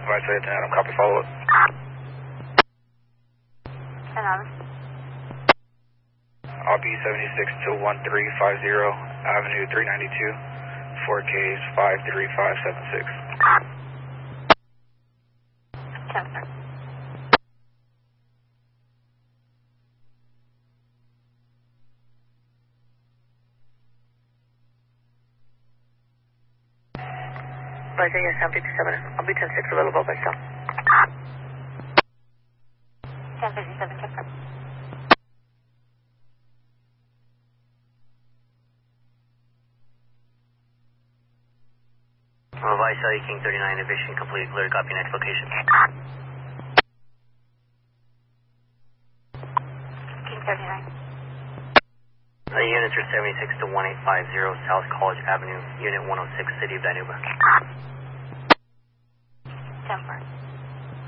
Vice Adam, copy follow-up. 10 Adam. I'll be 76 to 1350 Avenue 392, 4Ks 53576. 10 sir. Vice yes, I'm 57. I'll be 10-6 available by stop. 1057, check up. Vice King 39, division complete, clear to copy next location. King 39. Units are 76 to 1850 South College Avenue, Unit 106, City of Dinuba. 10 4.